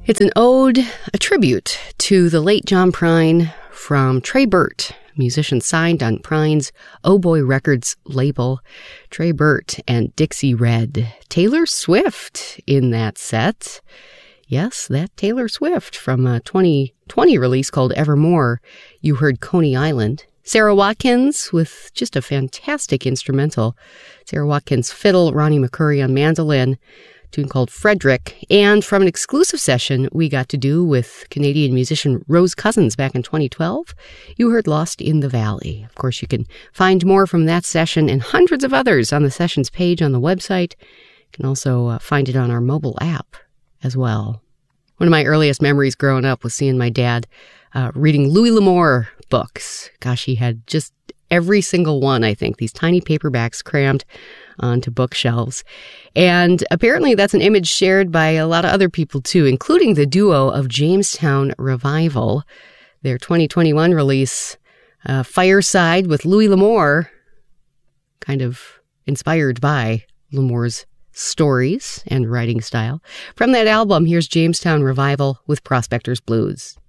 It's an ode, a tribute to the late John Prine from Trey Burt, musician signed on Prine's Oh Boy Records label. Trey Burt and Dixie Red. Taylor Swift in that set. Yes, that Taylor Swift from a 2020 release called Evermore. You heard Coney Island. Sarah Watkins with just a fantastic instrumental. Sarah Watkins fiddle, Ronnie McCurry on mandolin. Tune called Frederick, and from an exclusive session we got to do with Canadian musician Rose Cousins back in 2012, you heard Lost in the Valley. Of course, you can find more from that session and hundreds of others on the sessions page on the website. You can also find it on our mobile app as well. One of my earliest memories growing up was seeing my dad reading Louis L'Amour books. Gosh, he had just every single one, I think, these tiny paperbacks crammed onto bookshelves. And apparently that's an image shared by a lot of other people too, including the duo of Jamestown Revival. Their 2021 release, Fireside with Louis L'Amour, kind of inspired by L'Amour's stories and writing style. From that album, here's Jamestown Revival with Prospector's Blues.